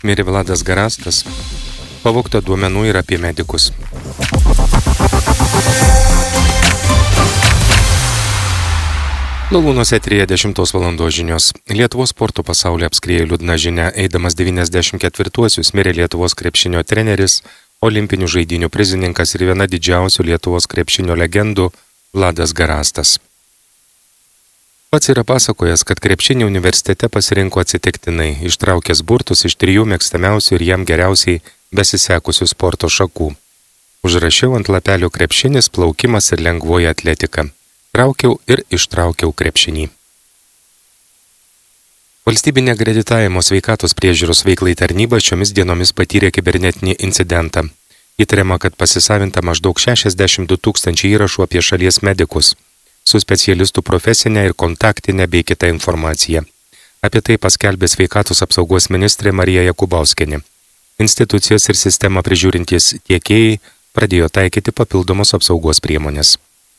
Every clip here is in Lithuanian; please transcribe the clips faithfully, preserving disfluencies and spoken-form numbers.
Mirė Vladas Garastas. Pavogta duomenų ir apie medikus. Lalūnos eteryje dešimtos valandos žinios. Lietuvos sporto pasaulio apskriejo liūdna žinia. Eidamas devyniasdešimt ketvirtuosius mirė Lietuvos krepšinio treneris, olimpinių žaidynių prizininkas ir viena didžiausių Lietuvos krepšinio legendų Vladas Garastas. Pats yra pasakojęs, kad krepšinį universitete pasirinko atsitiktinai, ištraukęs burtus iš trijų mėgstamiausių ir jam geriausiai besisekusių sporto šakų. Užrašiau ant lapelio krepšinis, plaukimas ir lengvoji atletika. Traukiau ir ištraukiau krepšinį. Valstybinė akreditavimo sveikatos priežiūros veiklai tarnyba šiomis dienomis patyrė kibernetinį incidentą. Įtariama, kad pasisavinta maždaug šešiasdešimt du tūkstančiai įrašų apie šalies medikus, su specialistų profesinė ir kontaktinė bei kita informacija. Apie tai paskelbė sveikatos apsaugos ministrė Marija Jakubauskienė. Institucijos ir sistemą prižiūrintys tiekėjai pradėjo taikyti papildomos apsaugos priemonės.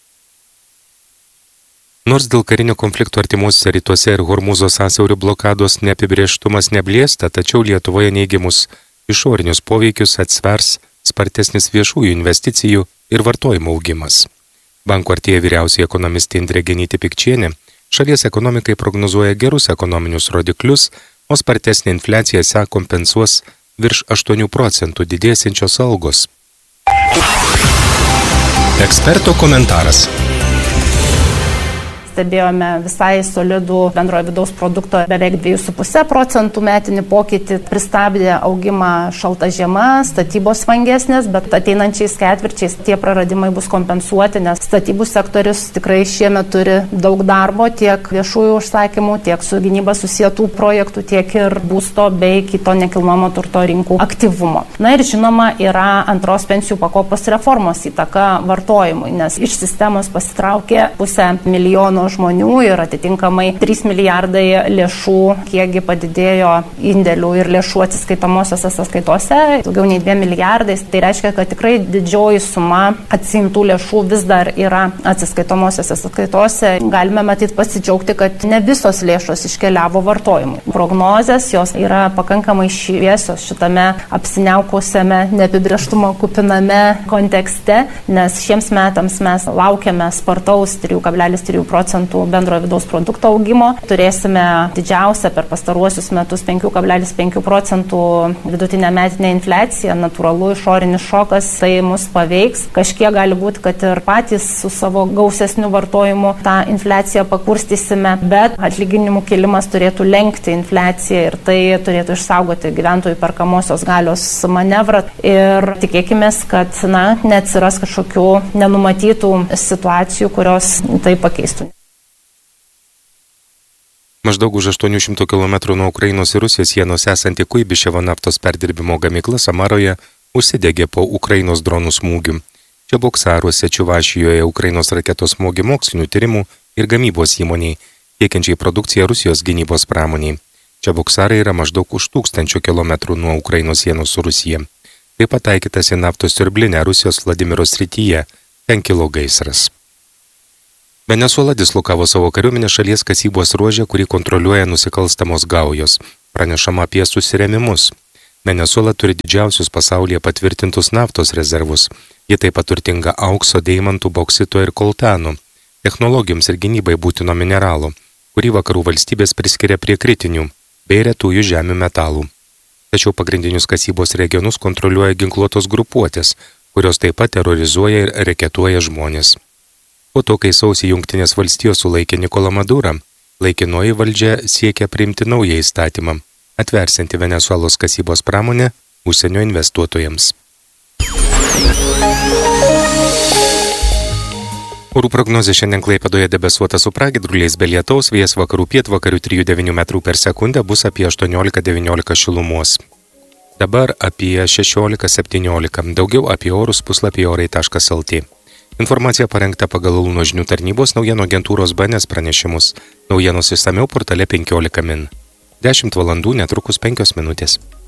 Nors dėl karinio konflikto artimuosiuose rytuose ir Hormūzo sąsiaurio blokados neapibrėžtumas neblėsta, tačiau Lietuvoje neigiamus išorinius poveikius atsvers spartesnis viešųjų investicijų ir vartojimo augimas. Banko artėja vyriausioji ekonomistė Indrė Genytė-Pikčienė, šalies ekonomikai prognozuoja gerus ekonominius rodiklius, o spartesnė infliacija esą kompensuos virš aštuonių procentų didėsiančios algos. Eksperto komentaras. Stebėjome visai solidų bendrojo vidaus produkto beveik dviejų su puse procentų metinį pokytį, pristabdė augimą šalta žiema, statybos vangesnės, bet ateinančiais ketvirčiais tie praradimai bus kompensuoti, nes statybų sektorius tikrai šiemet turi daug darbo, tiek viešųjų užsakymų, tiek su gynyba susietų projektų, tiek ir būsto bei kito nekilnojamo turto rinkų aktyvumo. Na ir žinoma, yra antros pensijų pakopos reformos įtaka vartojimui, nes iš sistemos pasitraukė pusę milijono žmonių ir atitinkamai trys milijardai lėšų, kiekgi padidėjo indėlių ir lėšų atsiskaitomosiose sąskaitose, daugiau nei dviem milijardais. Tai reiškia, kad tikrai didžioji suma atsiimtų lėšų vis dar yra atsiskaitomosiose sąskaitose. Galime matyti pasidžiaugti, kad ne visos lėšos iškeliavo vartojimui. Prognozės jos yra pakankamai šviesios šitame apsiniaukusiame, neapibrėžtumo kupiname kontekste, nes šiems metams mes laukiame spartaus trijų kablelis trijų procentų bendrojo vidaus produkto augimo. Turėsime didžiausią per pastaruosius metus penkių kablelis penkių procentų vidutinę metinę infliaciją. Natūralu, išorinis šokas tai mus paveiks. Kažkiek gali būti, kad ir patys su savo gausesniu vartojimu tą infliaciją pakurstysime, bet atlyginimų kilimas turėtų lenkti infliaciją ir tai turėtų išsaugoti gyventojų perkamosios galios manevrą. Ir tikėkime, kad na, neatsiras kažkokių nenumatytų situacijų, kurios tai pakeistų. Maždaug už aštuonių šimtų kilometrų nuo Ukrainos ir Rusijos sienos esanti Kuibyševo naftos perdirbimo gamykla Samaroje užsidegė po Ukrainos dronų smūgių. Čia Boksaruose, Čiuvašijoje Ukrainos raketos smogė mokslinių tyrimų ir gamybos įmoniai, tiekiančiai produkciją Rusijos gynybos pramoniai. Čia Boksarai yra maždaug už tūkstančių kilometrų nuo Ukrainos sienos su Rusija. Taip pat taikytas į naftos siurblinę Rusijos Vladimiro srityje, ten kilo gaisras. Venesuela dislokavo savo kariuomenę šalies kasybos ruože, kurį kontroliuoja nusikalstamos gaujos. Pranešama apie susirėmimus. Venesuela turi didžiausius pasaulyje patvirtintus naftos rezervus. Ji taip pat turtinga aukso, deimantų, boksito ir koltanų, technologijoms ir gynybai būtino mineralų, kurį vakarų valstybės priskiria prie kritinių bei retųjų žemių metalų. Tačiau pagrindinius kasybos regionus kontroliuoja ginkluotos grupuotės, kurios taip pat terorizuoja ir reketuoja žmonės. Po to, kai sausį Jungtinės valstijos sulaikė Nikolą Madurą, laikinoji valdžia siekia priimti naują įstatymą, atversianti Venesuelos kasybos pramonę užsienio investuotojams. Orų prognozė šiandien Klaipėdoje debesuota su pragiedruliais be lietaus, vėjas vakarų pietvakarių trijų devynių metrų per sekundę bus apie aštuoniolika devyniolika šilumos. Dabar apie šešiolika septyniolika, daugiau apie orus puslapyje orai taškas lt. Informacija parengta pagal Lalūno žinių tarnybos naujienų agentūros B N S pranešimus. Naujienos išsamiau portale penkiolika min. dešimt valandų netrukus penkios minutės.